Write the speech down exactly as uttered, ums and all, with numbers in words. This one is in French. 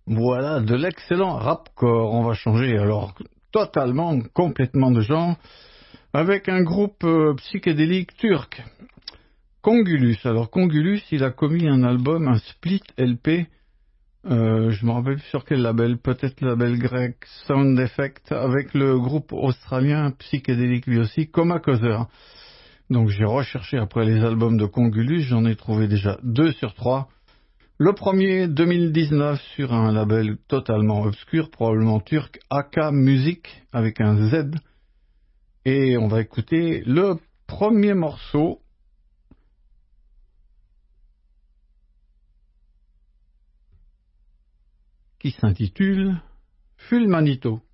Voilà, de l'excellent rapcore. On va changer alors totalement, complètement de genre, avec un groupe euh, psychédélique turc, Congulus. Alors Congulus, il a commis un album, un split L P, euh, je me rappelle plus sur quel label, peut-être le label grec Sound Effect, avec le groupe australien psychédélique lui aussi, Coma Causer. Donc j'ai recherché après les albums de Congulus, j'en ai trouvé déjà deux sur trois. Le premier, deux mille dix-neuf, sur un label totalement obscur, probablement turc, A K Music, avec un Z. Et on va écouter le premier morceau, qui s'intitule Fulmanito.